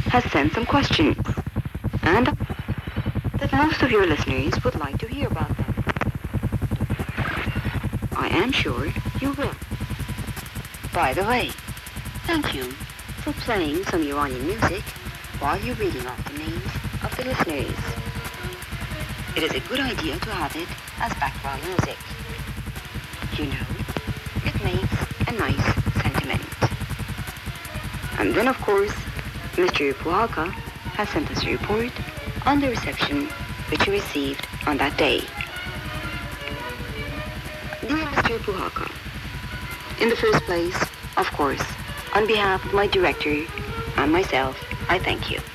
has sent some questions, and that most of your listeners would like to hear about them. I am sure you will. By the way, thank you for playing some Iranian music while you're reading off the names of the listeners. It is a good idea to have it as background music. You know, it makes a nice sentiment. And then, of course, Mr. Puhaka has sent us a report on the reception which he received on that day. Dear Mr. Puhaka, in the first place, of course, on behalf of my director and myself, I thank you.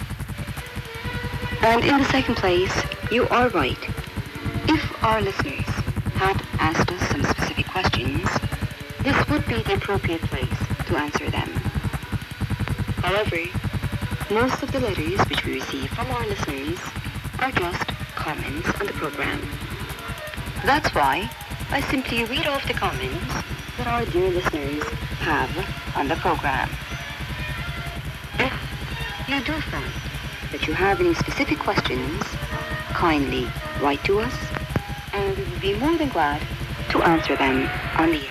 And in the second place, you are right. If our listeners had asked us some specific questions, this would be the appropriate place to answer them. However, most of the letters which we receive from our listeners are just comments on the program. That's why I simply read off the comments that our dear listeners have on the program. If you do find that you have any specific questions, kindly write to us, and we will be more than glad to answer them on the air.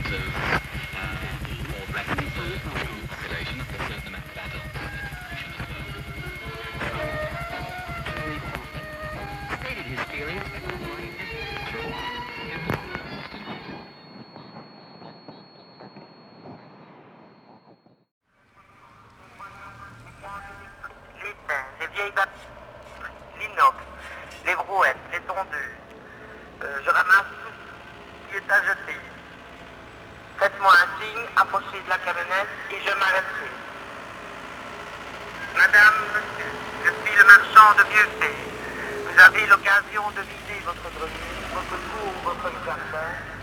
Les vieilles bâtiments, l'inox, les brouettes, les tondeuses. Je ramasse tout ce qui est à jeter. Faites-moi un signe, approchez de la camionnette et je m'arrêterai. Madame, monsieur, je suis le marchand de vieux faits. Vous avez l'occasion de vider votre grenier, votre cour, votre jardin.